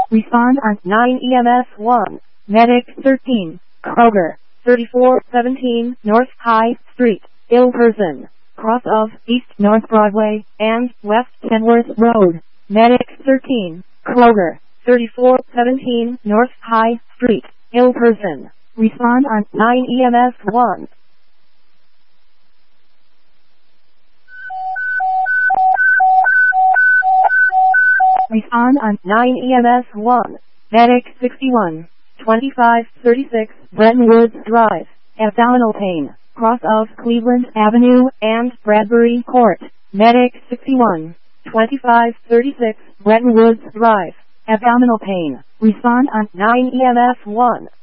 Respond on 9 EMS 1. Medic 13. Kroger. 3417 North High Street. Ill person. Cross of East North Broadway and West Kenworth Road. Medic 13. Kroger. 3417 North High Street. Ill person. Respond on 9 EMS 1. Respond on 9 EMS 1. Medic 61. 2536 Brettonwoods Drive. Abdominal pain. Cross of Cleveland Avenue and Bradbury Court. Medic 61. 2536 Brettonwoods Drive. Abdominal pain. Respond on 9 EMS 1.